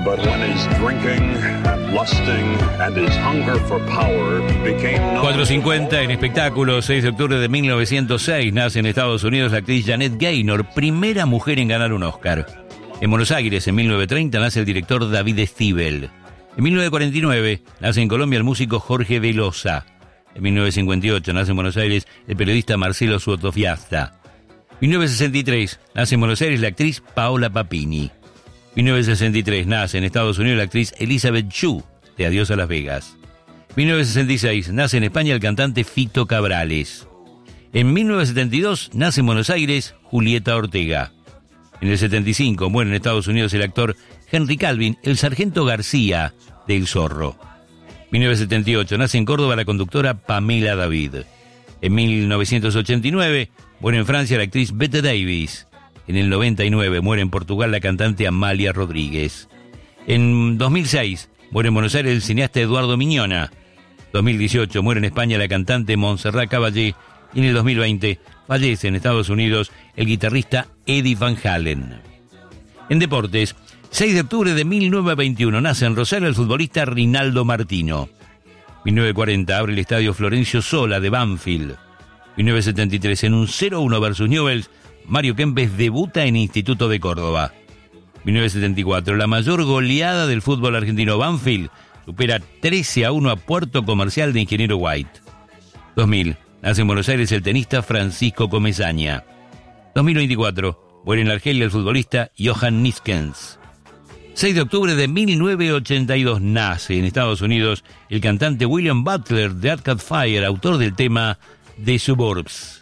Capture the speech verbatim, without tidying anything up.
But when his drinking, lusting, and his hunger for power became known... cuatro cincuenta en espectáculos. Seis de octubre de mil novecientos seis nace en Estados Unidos la actriz Janet Gaynor, primera mujer en ganar un Oscar. En Buenos Aires, en mil novecientos treinta, nace el director David Stiebel. En mil novecientos cuarenta y nueve, nace en Colombia el músico Jorge Velosa. En mil novecientos cincuenta y ocho, nace en Buenos Aires el periodista Marcelo Sotofiasta. En mil novecientos sesenta y tres, nace en Buenos Aires la actriz Paola Papini. En mil novecientos sesenta y tres, nace en Estados Unidos la actriz Elizabeth Shue, de Adiós a Las Vegas. En mil novecientos sesenta y seis, nace en España el cantante Fito Cabrales. En mil novecientos setenta y dos, nace en Buenos Aires Julieta Ortega. En el setenta y cinco, muere en Estados Unidos el actor Henry Calvin, el sargento García de El Zorro. En mil novecientos setenta y ocho, nace en Córdoba la conductora Pamela David. En mil novecientos ochenta y nueve, muere en Francia la actriz Bette Davis. En el noventa y nueve, muere en Portugal la cantante Amalia Rodríguez. En dos mil seis, muere en Buenos Aires el cineasta Eduardo Miñona. dos mil dieciocho, muere en España la cantante Montserrat Caballé. Y en el dos mil veinte, fallece en Estados Unidos el guitarrista Eddie Van Halen. En deportes, seis de octubre de mil novecientos veintiuno, nace en Rosario el futbolista Rinaldo Martino. mil novecientos cuarenta, abre el estadio Florencio Sola de Banfield. mil novecientos setenta y tres, en un cero uno versus Newell's, Mario Kempes debuta en Instituto de Córdoba. mil novecientos setenta y cuatro, la mayor goleada del fútbol argentino, Banfield supera trece a uno a Puerto Comercial de Ingeniero White. dos mil, nace en Buenos Aires el tenista Francisco Comesaña. dos mil veinticuatro, muere en Argelia el futbolista Johan Niskens. seis de octubre de mil novecientos ochenta y dos, nace en Estados Unidos el cantante William Butler de Arcade Fire, autor del tema The Suburbs.